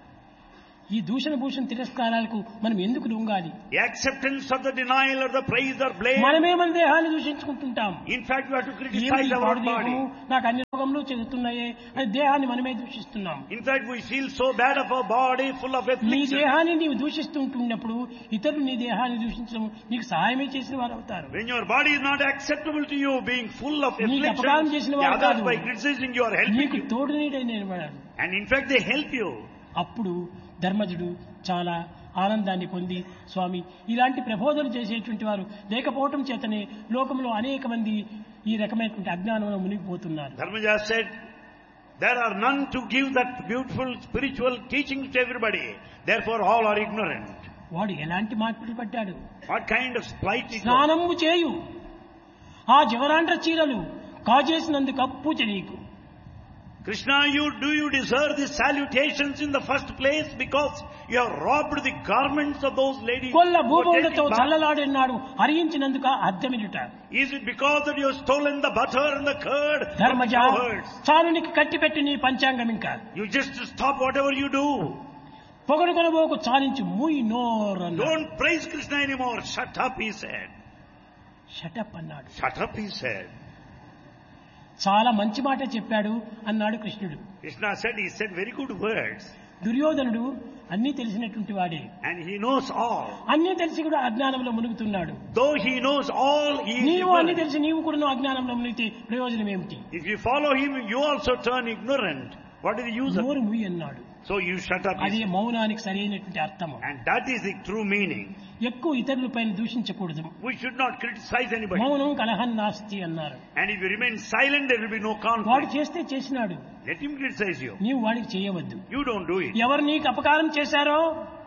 ఈ దూషణ భూషణ తిరస్కారాలకు మనం ఎందుకు లొంగాలి? The acceptance of the denial or the praise or blame. మనమే మన దేహాన్ని దూషించుకుంటుంటాం. In fact, we have to criticize our body. నాకు అన్ని రోగములు చెందుతున్నాయే అని దేహాన్ని మనమే దూషిస్తున్నాం. In fact, we feel so bad of our body, full of నీ affliction. దేహాన్ని నీవు దూషిస్తుంటున్నప్పుడు ఇతరులు నీ దేహాన్ని దూషించడం నీకు సహాయమే చేసిన వారు అవుతారు. When your body is not acceptable to you, being full of నీకు అపకారం చేసిన affliction, the వారు others కాదు. by criticizing you are helping నీకు you. తోడు నీడైన వాడు. And in fact, they help you. అప్పుడు ధర్మజుడు చాలా ఆనందాన్ని పొంది, స్వామి ఇలాంటి ప్రబోధన చేసేటువంటి వారు లేకపోవటం చేతనే లోకంలో అనేక మంది ఈ రకమైనటువంటి అజ్ఞానంలో మునిగిపోతున్నారు. Dharmaja said, there are none to give that beautiful spiritual teaching to everybody. Therefore, all are ignorant. వాడు ఎలాంటి మార్పులు పడ్డాడు? What kind of spite it was? స్నానము చేయు, ఆ జవరాండ్ర చీరలు కాజేసినందుకు అప్పు నీకు. Krishna, you do you deserve these salutations in the first place because you have robbed the garments of those ladies Kolla who are భూభౌలతో taking bath? చల్లలాడినాడు హరించినందుక అర్థమిడుట. Is it because that you have stolen the butter and the curd from the Dharmaja cowards? చాలునికి కట్టిపెట్టి నీ పంచాంగం ఇంకా You just stop whatever you do. పొగడు కొనబోకు చాలించు మూయి నోర్ అన్నాడు. Don't praise Krishna anymore. Shut up, he said. Shut up అన్నాడు. Shut up, he said. చాలా మంచి మాట చెప్పాడు అన్నాడు కృష్ణుడు. Krishna said, he said very good words. దుర్యోధనుడు అన్నీ తెలిసినటువంటి వాడే, And he knows all. అన్నీ తెలిసి కూడా అజ్ఞానంలో మునుగుతున్నాడు. Though he knows all, he is నీవు అన్ని ignorant. తెలిసి నీవు కూడా అజ్ఞానంలో మునిగితే ప్రయోజనం ఏమిటి? If you follow him, you also turn ignorant. What is the use of it? నోరు ముయ్యి అన్నాడు. So you shut up. అది మౌనానికి సరైనటువంటి అర్థము. And that is the true meaning. ఎక్కువ ఇతరుల పైన దూషించకూడదు. We should not criticize anybody. మౌనం కలహం నాస్తి అన్నారు. And if you remain silent, there will be no వాడు conflict. చేస్తే చేసినాడు, Let him criticize you. నీవు వాడికి చేయవద్దు. You don't do it. ఎవరు నీకు అపకారం చేశారో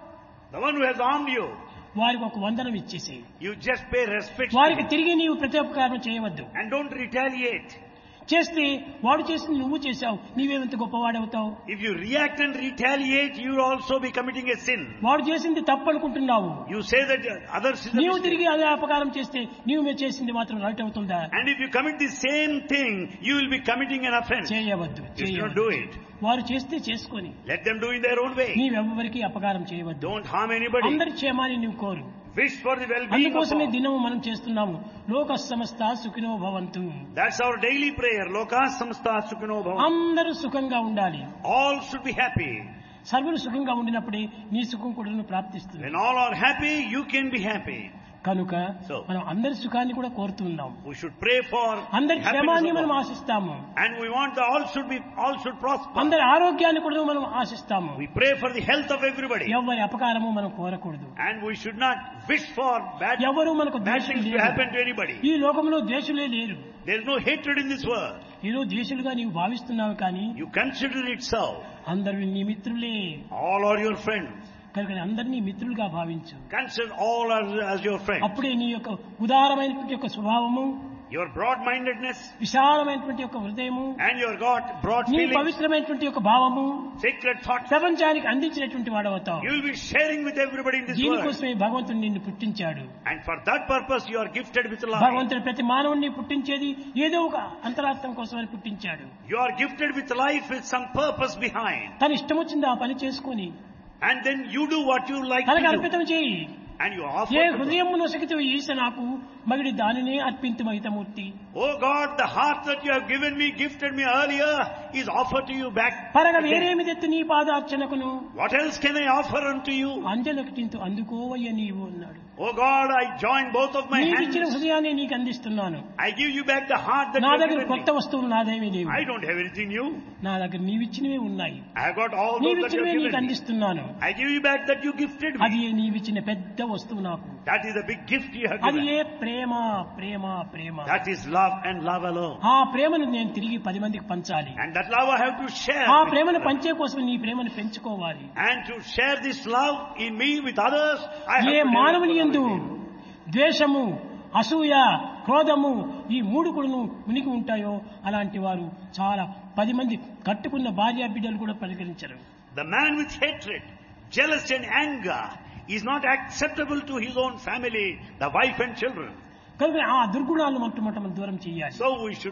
The one who has harmed you, వారికి ఒక వందనం ఇచ్చేసి you just pay respect to వారికి him. తిరిగి నీవు ప్రతి ఉపకారం చేయవద్దు. And don't retaliate. చేస్తే వాడు చేసింది నువ్వు చేశావు, నీవేమంత గొప్పవాడవుతావు. If you react and retaliate, you will also be committing a sin. వాడు చేసింది తప్పు అనుకుంటున్నావు, You say that others is a నీవు mistake. తిరిగి అదే అపకారం చేస్తే నీవు మీరు చేసింది మాత్రం రైట్ అవుతుందా? And if you commit the same thing, you will be committing an offense. చేయవద్దు, You should not చేయవద్దు. do it. వారు చేస్తే చేసుకొని Let them do it their own way. నీవెవ్వరికి అపకారం చేయవద్దు. Don't harm anybody. అందరి క్షేమాన్ని నువ్వు కోరు. Wish for the well-being of అందుకోసమే all. దినము మనం చేస్తున్నాము లోక సమస్త సుఖినో భవంతు. That's our daily prayer. Loka samsta sukhino bhavantu. అందరూ సుఖంగా ఉండాలి. All should be happy. సర్వులు సుఖంగా ఉండినప్పుడే నీ సుఖం కూడా నువ్వు ప్రాప్తిస్తుంది. When all are happy, you can be happy. కనుక So, మనం అందరి సుఖాన్ని కూడా కోరుతున్నాం. we should pray for అందరి happiness క్షేమాన్ని of మనం all. ఆశిస్తాము. And we want the all should be all should prosper. అందరి ఆరోగ్యాన్ని కూడా మనం ఆశిస్తాము. We pray for the health of everybody. ఎవరి అపకారము మనం కోరకూడదు. And we should not wish for bad, ఎవరు మనకు bad ద్వేషులు things to లేరు. happen to anybody. ఈ లోకంలో ద్వేషులే లేరు. There is no hatred in this world. ఏదో ద్వేషులుగా నీవు భావిస్తున్నావు కానీ You consider it so. అందరూ నీ మిత్రులే. All are your friends. కనుక అందరినీ మిత్రులుగా భావించు. Consider all as, as your friends. అప్పుడే నీ యొక్క ఉదారమైనటువంటి యొక్క స్వభావము, Your broad-mindedness విశాలమైనటువంటి యొక్క హృదయము, and your God broad నీ feelings, పవిత్రమైనటువంటి యొక్క భావము sacred thoughts. ప్రపంచానికి అందించినటువంటి వాడవుతావు. You will be sharing with everybody in this world. దీనికోసమే భగవంతుడు నిన్ను పుట్టించాడు. And for that purpose you are gifted with life. భగవంతుడు ప్రతి మానవుడిని పుట్టించేది ఏదో ఒక అంతరార్థం కోసమని పుట్టించాడు. You are gifted with life with some purpose behind. తన ఇష్టం వచ్చింది ఆ పని చేసుకుని And then you do what you like తనకు to do. అర్పితం చేయి. And you offer A to God. హృదయము నొసగితే ఈశ నాకు మగిడి దానినే అర్పింతు మహితమూర్తి. Oh God, the heart that you have given me, gifted me earlier, is offered to you back. పరగ again. వేరేమి తెత్తు నీ పాదార్చనకును What else can I offer unto you? అంజలకటింతు అందుకోవయ్య నీవు అన్నాడు. Oh God, I join both of my నీవిచ్చిన hands. హృదయాన్ని నీకు అందిస్తున్నాను. I give you back the heart that నా you have దగ్గర given కొత్త me. వస్తువులు నాదేమీ లేవు. I don't have anything new. నా దగ్గర నీవిచ్చినవే ఉన్నాయి. I have got all those that you నీవిచ్చినవే have నీకు given me. అందిస్తున్నాను. I give you back that you gifted అది me. నీవిచ్చిన పెద్ద వస్తువు నాకు. That is a big gift you have అది given. A Prema Prema Prema. That is love and love alone. ఆ ప్రేమను నేను తిరిగి పది మందికి పంచాలి. And that love I have to share. ఆ with ప్రేమను others. పంచే కోసం నీ ప్రేమను పెంచుకోవాలి. And to share this love in me with others, I have A to మానవుని develop యందు love with him. ద్వేషము, అసూయ, క్రోధము ఈ మూడు కూడాను మునిగి ఉంటాయో అలాంటి వారు చాలా పది మంది కట్టుకున్న భార్య బిడ్డలు కూడా పరిగణించరు. The man with hatred, jealousy and anger is not acceptable to his own family, the wife and children. కనుక ఆ దుర్గుణాలను మొట్టమొదట మనం దూరం చేయాలి. So we should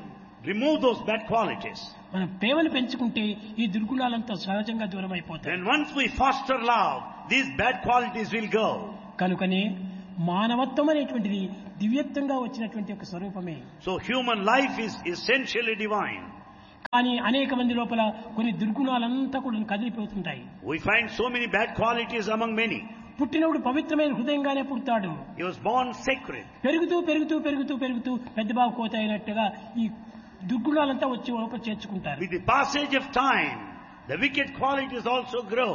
remove those bad qualities. మనం ప్రేమను పెంచుకుంటే ఈ దుర్గుణాలంతా సహజంగా దూరం అయిపోతాయి. Then once we foster love, these bad qualities will go. కనుకనే మానవత్వం అనేటువంటిది దివ్యత్వంగా వచ్చినటువంటి ఒక స్వరూపమే. So human life is essentially divine. కానీ అనేక మంది లోపల కొన్ని దుర్గుణాలంతా కూడా కదిలిపోతుంటాయి. We find so many bad qualities among many. పుట్టినప్పుడు పవిత్రమైన హృదయంగానే పుడతాడు. He was born sacred. పెరుగుతూ పెరుగుతూ పెరుగుతూ పెరుగుతూ పెద్ద బాబు కోత అయినట్టుగా ఈ దుర్గుణాలంతా వచ్చి లోపల చేర్చుకుంటారు. With the passage of time, the wicked qualities also grow.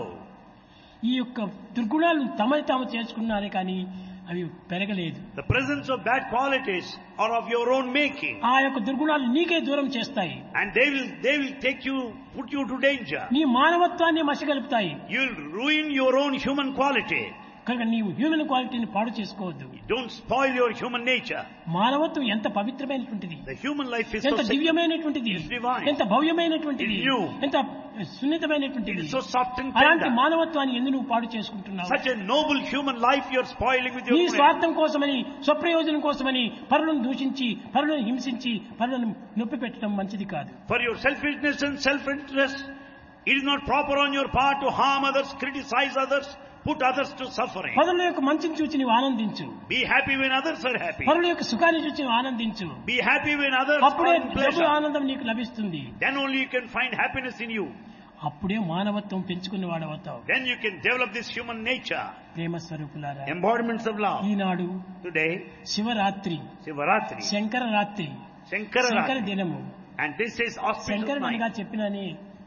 ఈ యొక్క దుర్గుణాలు తమని తాము చేర్చుకున్నారే కానీ అవి పెరగలేదు. The presence of bad qualities are of your own making. ఆ యొక్క దుర్గుణాలు నీకే దూరం చేస్తాయి. And they will, they will take you, put you to danger. నీ మానవత్వాన్ని మసిగలుపుతాయి. You will ruin your own human quality. కనుక నీవు హ్యూమన్ క్వాలిటీని పాడు చేసుకోవద్దు. Don't spoil your human nature. మానవత్వం ఎంత పవిత్రమైనటువంటిది, The human life is ఎంత so sacred. దివ్యమైనటువంటిది, It's divine. ఎంత భవ్యమైనటువంటిది, It's new. ఎంత సున్నితమైనటువంటిది. It is so soft and అలాంటి tender. మానవత్వాన్ని ఎందుకు నువ్వు పాడు చేసుకుంటున్నావు? Such a noble human life you are spoiling with your నీ own. స్వార్థం కోసమని, స్వప్రయోజనం కోసమని పరులను దూషించి, పరులను హింసించి, పరులను నొప్పి పెట్టడం మంచిది కాదు. For your selfishness and self-interest, it is not proper on your part to harm others, criticize others, put others to suffering. పరుల యొక్క మంచిని చూచి నీవు ఆనందించు. Be happy when others are happy. పరుల యొక్క సుఖాన్ని చూచి నీవు ఆనందించు. Be happy when others అప్పుడే are in డబుల్ pleasure. ఆనందం నీకు లభిస్తుంది. Then only you can find happiness in you. అప్పుడే మానవత్వం పెంచుకున్న వాడవుతావు. Then you can develop this human nature. ప్రేమ స్వరూపులారా, Embodiments of love. Eenadu Today, Shivaratri, Sivaratri, Shankara రాత్రి, శంకర Shankara దినము. and this is auspicious శంకరుడు అనగా night. చెప్పినని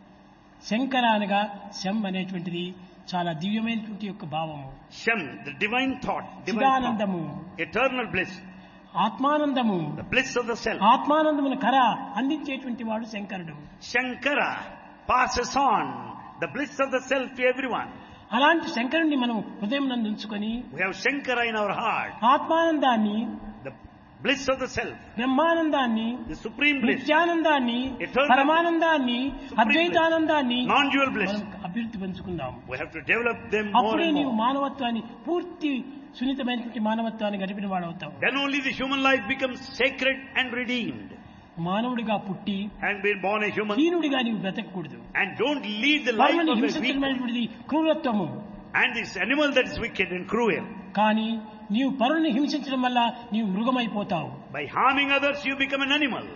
శంకర అనగా శం అనేటువంటిది చాలా దివ్యమైనటువంటి యొక్క భావము. Shem, the divine thought, divine thought, చిదానందము, eternal bliss, ఆత్మానందము. the bliss of the self. ఆత్మానందమును కర అందించేటువంటి వాడు శంకరుడు. Shankara passes on the bliss of the self to everyone. అలాంటి శంకరుణ్ణి మనం హృదయం నందు ఉంచుకొని We have Shankara in our heart, ఆత్మానందాన్ని, the bliss of the self, బ్రహ్మానందాన్ని, the supreme bliss, నిత్యానందాన్ని, Eternal పరమానందాన్ని, Supreme అద్వైతానందాన్ని non-dual bliss. మనం అభివృద్ధి పెంచుకుందాం. We have to develop them more అప్పుడే and నీవు more. మానవత్వాన్ని, పూర్తి సున్నితమైనటువంటి మానవత్వాన్ని గడిపిన వాడవుతావు. Then only the human life becomes sacred and redeemed. మానవుడిగా పుట్టి And being born a human. హీనుడిగా నీవు బ్రతకూడదు. And don't lead the life పరులను of a weak హింసించడమైనటువంటిది క్రూరత్వము. and this animal that is wicked and cruel. కానీ నీవు పరులను హింసించడం వల్ల నీవు మృగమైపోతావు. By harming others, you become an animal.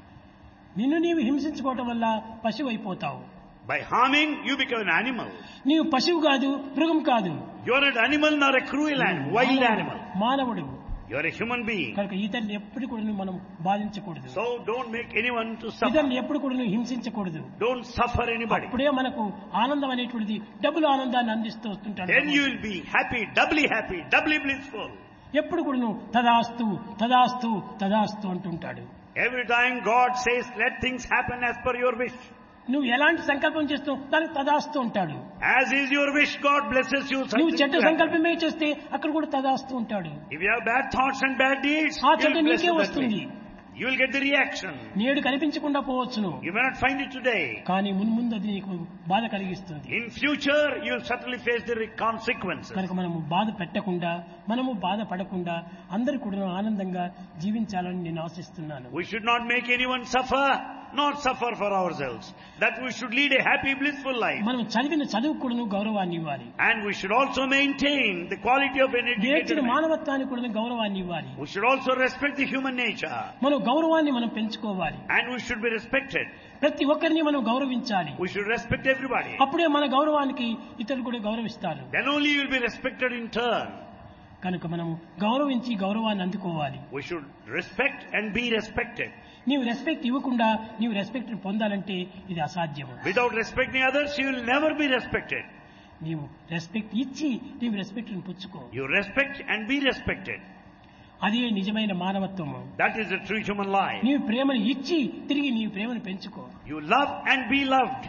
నిన్ను నీవు హింసించుకోవటం వల్ల పశువు అయిపోతావు. By harming, you become an animal. నీవు పశువు కాదు, మృగం కాదు. You are not an animal nor a cruel animal, wild animal. మానవుడు. You are a human being. కనుక ఇతరులు ఎప్పుడు కూడా నువ్వు మనం బాధించకూడదు. So don't make anyone to suffer. ఇతరులు ఎప్పుడు కూడా నువ్వు హింసించకూడదు. Don't suffer anybody. అప్పుడే మనకు ఆనందం అనేటువంటిది డబుల్ ఆనందాన్ని అందిస్తూ వస్తుంటాడు. Then you will be happy, doubly happy, doubly blissful. ఎప్పుడు కూడా నువ్వు తదాస్తు తదాస్తు తదాస్తు అంటుంటాడు. Every time God says, let things happen as per your wish. నువ్వు ఎలాంటి సంకల్పం చేస్తావు దానికి తదాస్తు ఉంటాడు. As is your wish, God blesses you. నువ్వు చెడ్డ Something to happen. సంకల్పమే చేస్తే అక్కడ కూడా తదాస్తు ఉంటాడు. If you have bad thoughts and bad deeds, ఆ you చెడ్డ will bless నీకే you that వస్తుంది. way. You will get the reaction. నేడు కనిపించకుండా పోవచ్చును, You may not find it today. కానీ మున్ముందు అది నీకు బాధ కలిగిస్తుంది. In future, you will certainly face the consequences. కనుక మనము బాధ పెట్టకుండా, మనము బాధ పడకుండా అందరూ కూడా ఆనందంగా జీవించాలని నేను ఆశిస్తున్నాను. We should not make anyone suffer, not suffer for ourselves. That we should lead a happy, blissful life. మనం చదివిన చదువు కూడా గౌరవాన్ని ఇవ్వాలి. And we should also maintain the quality of an educated నేర్చిన man. మానవత్వానికి కూడా గౌరవాన్ని ఇవ్వాలి. We should also respect the human nature. మనం గౌరవాన్ని మనం పెంచుకోవాలి. And we should be respected. ప్రతి ఒక్కరిని మనం గౌరవించాలి. We should respect everybody. అప్పుడే మన గౌరవానికి ఇతరులు కూడా గౌరవిస్తారు. Then only you will be respected in turn. కనుక మనం గౌరవించి గౌరవాన్ని అందుకోవాలి. We should respect and be respected. నీవు రెస్పెక్ట్ ఇవ్వకుండా నీవు రెస్పెక్ట్ పొందాలంటే ఇది అసాధ్యము. Without respecting others, you will never be respected. నీవు రెస్పెక్ట్ ఇచ్చి నీవు రెస్పెక్ట్ పుచ్చుకో. You respect and be respected. అదే నిజమైన మానవత్వము. That is the true human life. నీవు ప్రేమను ఇచ్చి తిరిగి నీవు ప్రేమను పెంచుకో. You love and be loved.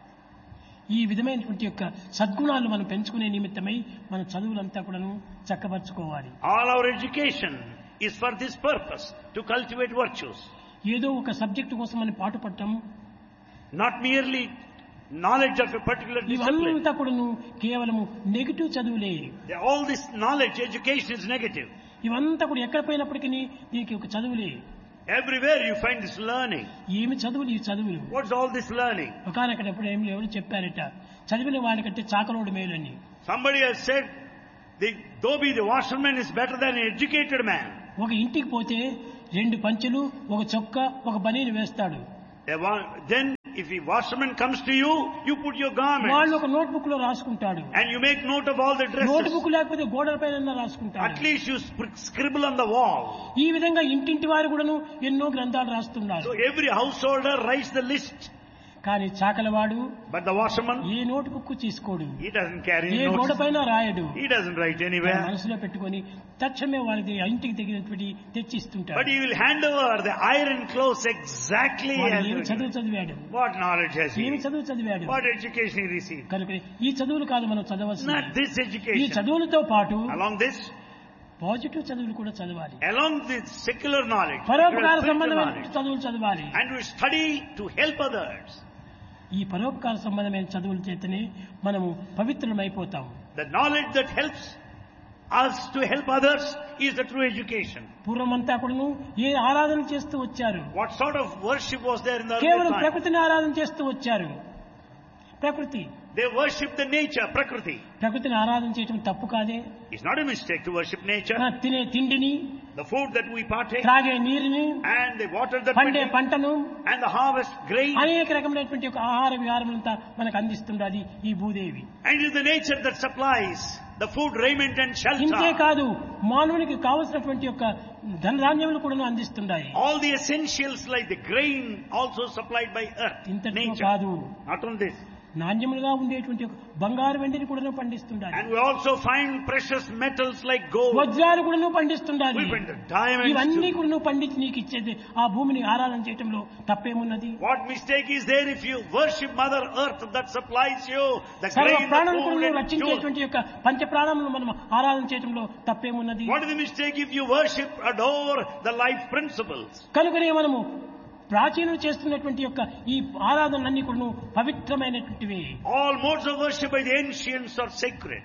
ఈ విధమైనటువంటి యొక్క సద్గుణాలు మనం పెంచుకునే నిమిత్తమై మన చదువులంతా కూడాను చక్కబరుచుకోవాలి. All our education is for this purpose, to cultivate virtues. ఏదో ఒక సబ్జెక్టు కోసం మనం పాటుపడటం, Not merely knowledge of a particular discipline. ఇవంతా కూడాను కేవలము negative చదువులే. All this knowledge, education is negative. ఇవంతా కూడా ఎక్కడ పోయినప్పటికీ దీనికి ఒక చదువులే. Everywhere you find this learning. ఏమి చదువులు ఈ చదువులు? What's all this learning? ఒకనొకప్పుడు ఏమి ఎవరు చెప్పారట, చదివిన వాడికంటే చాకలోడు మేలని. Somebody has said, the, though be the washerman is better than an educated man. ఒక ఇంటికి పోతే రెండు పంచెలు, ఒక చొక్క, ఒక బనీను వేస్తాడు. Then if the washerman comes to you, you put your garment. వాళ్ళు ఒక నోట్ బుక్ లో రాసుకుంటాడు. And you make note of all the dresses. Note book లేకపోతే గోడల పైన రాసుకుంటాడు. At least you scribble on the wall. ఈ విధంగా ఇంటింటి వారు కూడాను ఎన్నో గ్రంథాలు రాస్తున్నారు. So every householder writes the list. కానీ చాకలవాడు But the washerman, a note book తీసుకోడు, he doesn't carry A notes. గోడ పైన రాయడు. He doesn't write anywhere. మనసులో పెట్టుకొని తక్షణమే వాళ్ళకి ఇంటికి తగినటువంటి తెచ్చిస్తుంటాడు. But he will hand over the iron clothes exactly as ఏమి చదువు చదివాడు, what knowledge has he? ఏమి చదువు చదివాడు. What education he received? కనుక ఈ చదువులు కాదు మనం చదవాల్సింది. Not this ఈ education. చదువులతో పాటు Along this, పాజిటివ్ చదువులు కూడా చదవాలి. along this secular knowledge, పరోపకార spiritual సంబంధమైన knowledge, చదువులు చదవాలి. and we study to help others. ఈ పరోపకార సంబంధమైన చదువుల చేతనే మనము పవిత్రమైపోతాము. The knowledge that helps us to help others is the true education. పూర్వమంతా కూడాను ఏ ఆరాధన చేస్తూ వచ్చారు? What sort of worship was there in the earlier కేవలం time? ప్రకృతిని ఆరాధన చేస్తూ వచ్చారు. ప్రకృతి, They worship the nature, Prakriti. ప్రకృతిని ఆరాధన చేయడం తప్పు కాదే. It's not a mistake to worship nature. ఆ, తినే తిండిని, The food that we partake, త్రాగే నీరుని, and the water that we పండే drink, పంటను, and the harvest grain. అనేక రకమైనటువంటి ఒక ఆహార విహారములంతా మనకు అందిస్తుండది ఈ Bhudevi. And it is the nature that supplies the food, raiment and ఇంతే shelter. కాదు, మానవునికి కావలసినటువంటి యొక్క ధనధాన్యములు కూడా అందిస్తున్నాయి. All the essentials like the grain also supplied by earth, ఇంతటితో nature. కాదు, Not on this. నాణ్యములుగా ఉండేటువంటి ఒక బంగారు వెండిని కూడా పండిస్తుండాలి. And we also find precious metals like gold. వజ్రాలు కూడా పండిస్తుండాలి. We find the diamonds ఇవన్నీ too. కూడా పండించి నీకు ఇచ్చేది ఆ భూమిని ఆరాధన చేయటంలో తప్పేమున్నది? What mistake is there if you worship Mother Earth that supplies you the సర్వ grain, the ప్రాణులను food కూడా and రక్షించేటువంటి యొక్క పంచ ప్రాణములను మనం ఆరాధన చేయటంలో తప్పేమున్నది? what is the mistake if you worship, adore the life principles? కనుకనే మనము ప్రాచీనులు చేస్తున్నటువంటి యొక్క ఈ ఆరాధనలన్నీ కూడా పవిత్రమైనటువంటివి. All modes of worship by the ancients are sacred.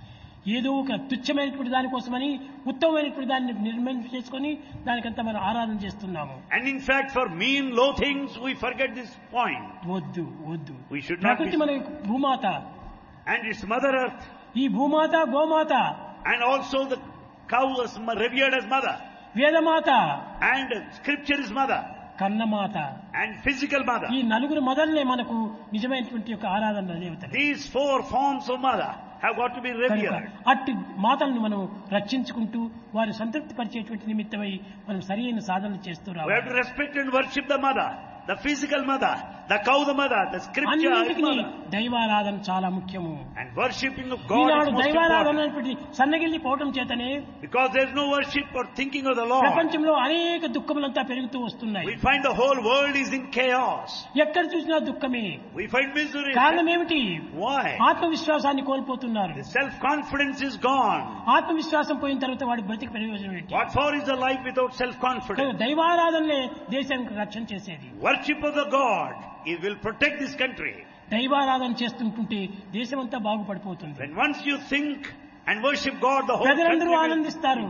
ఏదో ఒక తుచ్చమైనటువంటి దానికోసమని ఉత్తమమైనటువంటి దాన్ని నిర్మాణం చేసుకొని దానికంతా మనం ఆరాధన చేస్తున్నాము. And in fact, for mean, low things, we forget this point. వద్దు వద్దు. We should not ప్రకృతి be. మన భూమాత, And it's Mother Earth, ఈ భూమాత, గోమాత, and also the cow is revered as mother, Vedamata, and scripture is mother, కన్నమాత, and physical mother. ఈ నలుగురు మదర్లే మనకు నిజమైనటువంటి యొక్క ఆరాధన దేవతలు. These four forms of mother have got to be కనుక revered. అట్టి మాతలను మనం రక్షించుకుంటూ వారి సంతృప్తి పరిచేటువంటి నిమిత్తమై మనం సరైన సాధనలు చేస్తూ We have రావాలి. to respect and worship the mother, the physical mother, the cow the mother, the scripture is అన్నిటికీ mother. దైవారాధన చాలా ముఖ్యము. And worshipping of God Eenadu is most దైవారాధన important. అనేటువంటి సన్నగిల్లి పోవటం చేతనే Because there is no worship or thinking of the Lord. ప్రపంచంలో అనేక దుఃఖములంతా పెరుగుతూ వస్తున్నాయి. We find the whole world is in chaos. ఎక్కడ చూసినా దుఃఖమే. We find misery. కారణం ఏమిటి? Why? ఆత్మవిశ్వాసాన్ని కోల్పోతున్నారు. The self-confidence is gone. ఆత్మవిశ్వాసం పోయిన తర్వాత వాడి బ్రతికి ప్రయోజనం ఏంటి? What for is the life without కనుక self-confidence? దైవారాధనలే దేశానికి రక్షణ చేసేది. Worship of the God, it will protect this country. దైవారాధన చేస్తుంటుంటే దేశమంతా బాగుపడిపోతుంది. When once you think and worship God, the whole country ప్రజలందరూ will, ఆనందిస్తారు.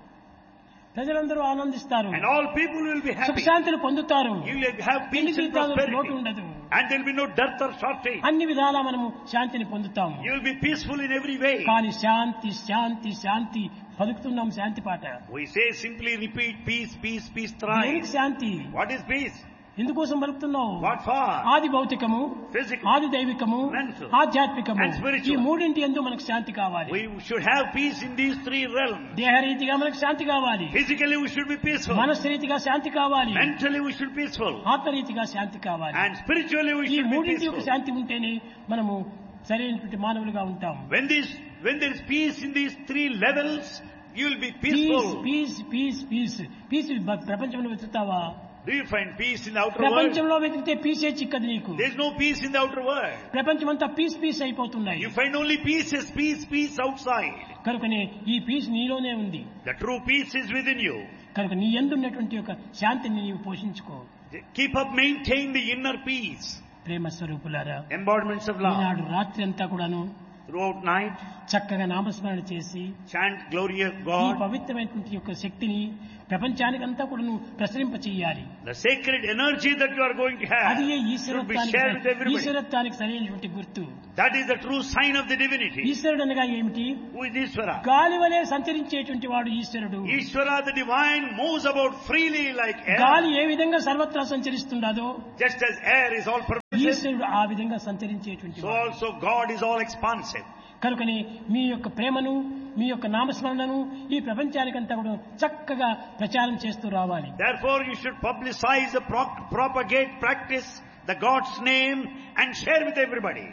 ప్రజలందరూ ఆనందిస్తారు. and all people will be happy. సుఖశాంతులు పొందుతారు. You will have పెళ్లి peace and జీవితాలకు లోటు prosperity. ఉండదు. And there will be no dearth or shortage. అన్ని విధాలా మనము శాంతిని పొందుతాము. You will be peaceful in every way. కానీ శాంతి శాంతి శాంతి పలుకుతున్నాం శాంతి పాట. We say simply repeat peace, peace, peace దేనికి thrice. Shanti? What is peace? ఎందుకోసం పలుకుతున్నావు? What for? ఆది భౌతికము, Physical. ఆది దైవికము, Mental. ఆధ్యాత్మికము, And spiritual. ఈ మూడింటి యందు మనకు శాంతి కావాలి. We should have peace in these three realms. దేహరీతిగా మనకు శాంతి కావాలి. Physically we should be peaceful. మనస్సురీతిగా శాంతి కావాలి. Mentally we should be peaceful. ఆత్మరీతిగా శాంతి కావాలి. And spiritually we ఈ should be మూడింటి యొక్క peaceful. శాంతి ఉంటేనే మనము సరైనటువంటి మానవులుగా ఉంటాం. When this, when there is peace in these three levels, you will be piece peaceful. Piece piece piece piece ప్రపంచంలో వెతుకుతావా? Do you find peace in the outer world? ప్రపంచంలో వెతికితే పీసే చిక్కదు నీకు. There is no peace in the outer world. ప్రపంచమంతా piece piece అయిపోతున్నాయి. You find only pieces, peace, peace outside. కనుకనే ఈ పీస్ నీలోనే ఉంది. The true peace is within you. కనుక నీ యందు ఉన్నటువంటి యొక్క శాంతిని నీవు పోషించుకో. Keep up, maintain the inner peace. ప్రేమ స్వరూపులారా, Embodiments of love. ఈనాడు రాత్రి అంతా కూడాను throughout night, చక్కగా నామస్మరణ చేసి chant glory of ఈ God. పవిత్రమైనటువంటి యొక్క శక్తిని ప్రపంచానికంతా కూడా ప్రసరింప చేయాలి. The sacred energy that you are going to have అది ఏ should be ఈశ్వరత్వానికి shared with everybody. ఈశ్వరత్వానికి సరైనటువంటి గుర్తు. That is the true sign of the divinity. ఈశ్వరుడు అనగా ఏమిటి? Who is Ishvara? గాలి వలె సంచరించేటువంటి వాడు ఈశ్వరుడు. Ishvara, the divine, moves about freely like air. గాలి ఏ విధంగా సర్వత్రా సంచరిస్తుండదో Just as air is all pervasive, ఈశ్వరుడు ఆ విధంగా సంచరించేటువంటి so వాడు. also God is all expansive. కనుకని మీ యొక్క ప్రేమను, మీ యొక్క నామస్మరణను ఈ ప్రపంచానికంతా కూడా చక్కగా ప్రచారం చేస్తూ రావాలి. Therefore, you should publicize, the pro- propagate, practice the God's name and share with everybody.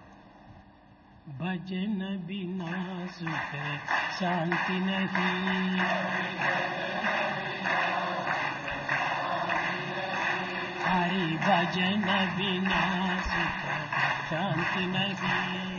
భజన బినా సుఖ శాంతి నహీ, హరి భజన బినా సుఖ శాంతి నహీ.